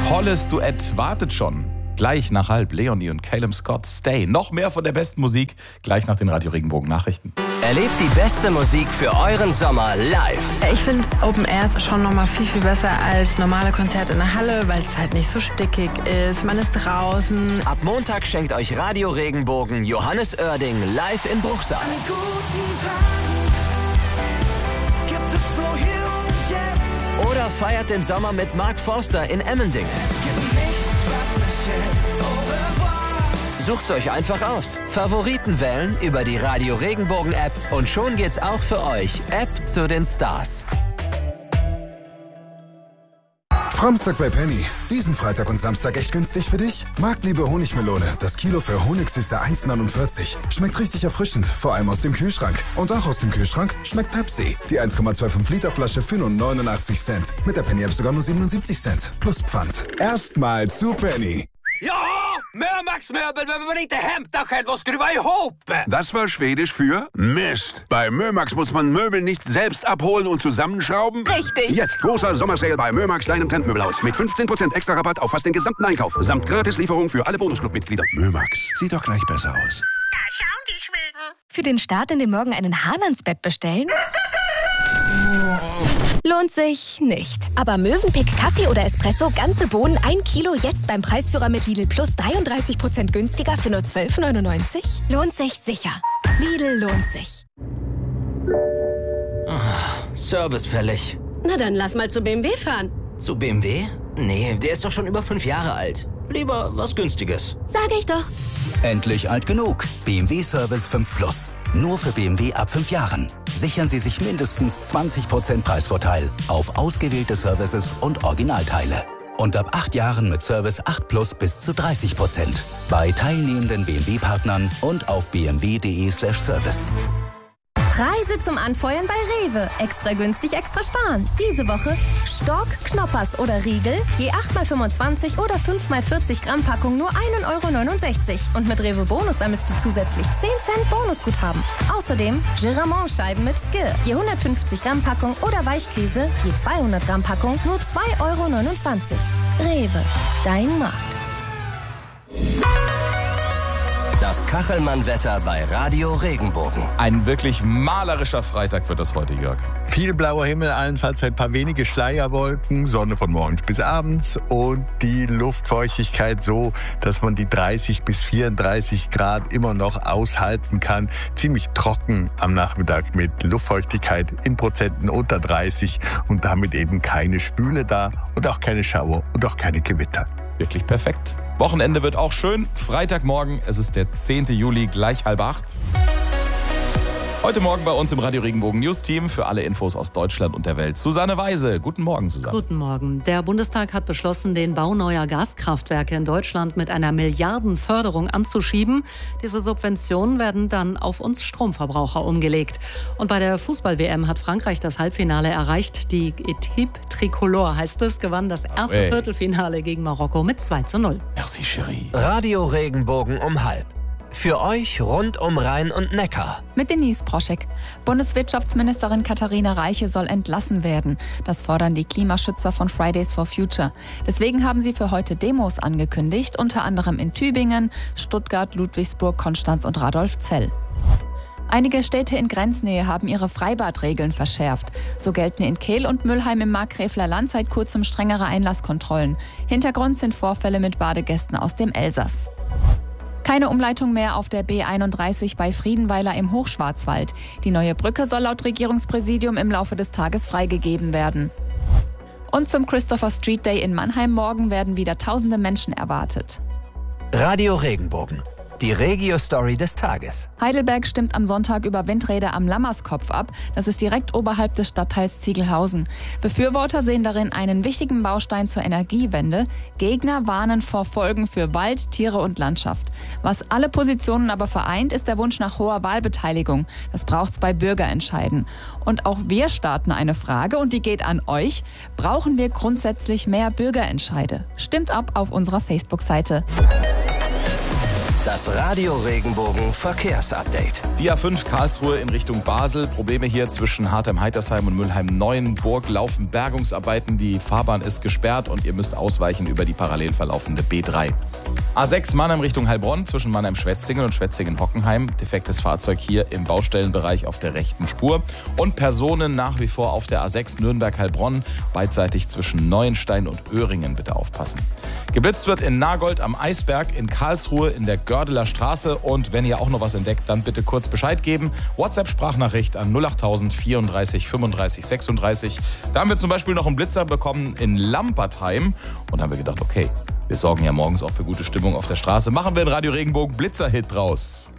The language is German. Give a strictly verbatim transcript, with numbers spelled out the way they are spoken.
Tolles Duett wartet schon. Gleich nach halb Leonie und Calum Scott, Stay. Noch mehr von der besten Musik, gleich nach den Radio Regenbogen Nachrichten. Erlebt die beste Musik für euren Sommer live. Ich finde Open Air schon noch mal viel, viel besser als normale Konzerte in der Halle, weil es halt nicht so stickig ist. Man ist draußen. Ab Montag schenkt euch Radio Regenbogen Johannes Oerding live in Bruchsal. An guten Tagen gibt es nur hier und jetzt. Oder feiert den Sommer mit Mark Forster in Emmendingen. Es gibt nichts, was mich hält. Au revoir. Sucht's euch einfach aus. Favoriten wählen über die Radio Regenbogen App und schon geht's auch für euch. App zu den Stars. Framstag bei Penny. Diesen Freitag und Samstag echt günstig für dich? Marktliebe Honigmelone. Das Kilo für Honigsüße eins neunundvierzig. Schmeckt richtig erfrischend, vor allem aus dem Kühlschrank. Und auch aus dem Kühlschrank schmeckt Pepsi. Die eins Komma fünfundzwanzig Liter Flasche für nur neunundachtzig Cent. Mit der Penny App sogar nur siebenundsiebzig Cent. Plus Pfand. Erstmal zu Penny. Ja, Mömax Möbel behöver man inte hämta själv och skruva ihop. Das war Schwedisch für Mist. Bei Mömax muss man Möbel nicht selbst abholen und zusammenschrauben. Richtig. Jetzt großer Sommersale bei Mömax, deinem Trendmöbelhaus. Mit fünfzehn Prozent extra Rabatt auf fast den gesamten Einkauf. Samt Gratislieferung für alle Bonusclub-Mitglieder. Mömax, sieht doch gleich besser aus. Da schauen die Schweden. Für den Start in den Morgen einen Hahn ans Bett bestellen? Lohnt sich nicht. Aber Mövenpick Kaffee oder Espresso, ganze Bohnen, ein Kilo, jetzt beim Preisführer mit Lidl Plus dreiunddreißig Prozent günstiger für nur zwölf neunundneunzig? Lohnt sich sicher. Lidl lohnt sich. Oh, Service fällig. Na dann lass mal zu B M W fahren. Zu B M W? Nee, der ist doch schon über fünf Jahre alt. Lieber was Günstiges. Sag ich doch. Endlich alt genug. B M W Service fünf Plus. Nur für B M W ab fünf Jahren. Sichern Sie sich mindestens zwanzig Prozent Preisvorteil auf ausgewählte Services und Originalteile. Und ab acht Jahren mit Service acht Plus bis zu dreißig Prozent. Bei teilnehmenden B M W-Partnern und auf b m w punkt d e slash service. Preise zum Anfeuern bei Rewe. Extra günstig, extra sparen. Diese Woche Stork, Knoppers oder Riegel. Je acht mal fünfundzwanzig oder fünf mal vierzig Gramm Packung nur ein Euro neunundsechzig. Und mit Rewe Bonus ermisst du zusätzlich zehn Cent Bonusguthaben. Außerdem Giramont-Scheiben mit Skill. Je hundertfünfzig Gramm Packung oder Weichkäse. Je zweihundert Gramm Packung nur zwei Euro neunundzwanzig. Rewe, dein Markt. Das Kachelmann-Wetter bei Radio Regenbogen. Ein wirklich malerischer Freitag wird das heute, Jörg. Viel blauer Himmel, allenfalls ein paar wenige Schleierwolken, Sonne von morgens bis abends und die Luftfeuchtigkeit so, dass man die dreißig bis vierunddreißig Grad immer noch aushalten kann. Ziemlich trocken am Nachmittag mit Luftfeuchtigkeit in Prozenten unter dreißig und damit eben keine Schwüle da und auch keine Schauer und auch keine Gewitter. Wirklich perfekt. Wochenende wird auch schön. Freitagmorgen, es ist der zehnten Juli, gleich halb acht. Heute Morgen bei uns im Radio Regenbogen News Team für alle Infos aus Deutschland und der Welt. Susanne Weise, guten Morgen, Susanne. Guten Morgen. Der Bundestag hat beschlossen, den Bau neuer Gaskraftwerke in Deutschland mit einer Milliardenförderung anzuschieben. Diese Subventionen werden dann auf uns Stromverbraucher umgelegt. Und bei der Fußball-W M hat Frankreich das Halbfinale erreicht. Die Equipe Tricolore, heißt es, gewann das erste Hey. Viertelfinale gegen Marokko mit zwei zu null. Merci, Chérie. Radio Regenbogen um halb. Für euch rund um Rhein und Neckar. Mit Denise Proschek. Bundeswirtschaftsministerin Katharina Reiche soll entlassen werden. Das fordern die Klimaschützer von Fridays for Future. Deswegen haben sie für heute Demos angekündigt, unter anderem in Tübingen, Stuttgart, Ludwigsburg, Konstanz und Radolfzell. Einige Städte in Grenznähe haben ihre Freibadregeln verschärft. So gelten in Kehl und Müllheim im Markgräfler Land seit kurzem strengere Einlasskontrollen. Hintergrund sind Vorfälle mit Badegästen aus dem Elsass. Keine Umleitung mehr auf der B einunddreißig bei Friedenweiler im Hochschwarzwald. Die neue Brücke soll laut Regierungspräsidium im Laufe des Tages freigegeben werden. Und zum Christopher Street Day in Mannheim morgen werden wieder tausende Menschen erwartet. Radio Regenbogen. Die Regio-Story des Tages. Heidelberg stimmt am Sonntag über Windräder am Lammerskopf ab. Das ist direkt oberhalb des Stadtteils Ziegelhausen. Befürworter sehen darin einen wichtigen Baustein zur Energiewende. Gegner warnen vor Folgen für Wald, Tiere und Landschaft. Was alle Positionen aber vereint, ist der Wunsch nach hoher Wahlbeteiligung. Das braucht's bei Bürgerentscheiden. Und auch wir starten eine Frage und die geht an euch. Brauchen wir grundsätzlich mehr Bürgerentscheide? Stimmt ab auf unserer Facebook-Seite. Das Das Radio Regenbogen Verkehrsupdate. Die A fünf Karlsruhe in Richtung Basel. Probleme hier zwischen Hartheim-Heitersheim und Mülheim-Neuenburg. Laufen Bergungsarbeiten. Die Fahrbahn ist gesperrt und ihr müsst ausweichen über die parallel verlaufende B drei. A sechs Mannheim Richtung Heilbronn zwischen Mannheim-Schwetzingen und Schwetzingen-Hockenheim. Defektes Fahrzeug hier im Baustellenbereich auf der rechten Spur. Und Personen nach wie vor auf der A sechs Nürnberg-Heilbronn. Beidseitig zwischen Neuenstein und Öhringen bitte aufpassen. Geblitzt wird in Nagold am Eisberg, in Karlsruhe in der Gördeler Straße. Und wenn ihr auch noch was entdeckt, dann bitte kurz Bescheid geben. WhatsApp-Sprachnachricht an null achttausend vierunddreißig fünfunddreißig sechsunddreißig. Da haben wir zum Beispiel noch einen Blitzer bekommen in Lampertheim. Und da haben wir gedacht, okay, wir sorgen ja morgens auch für gute Stimmung auf der Straße. Machen wir einen Radio Regenbogen Blitzer-Hit draus.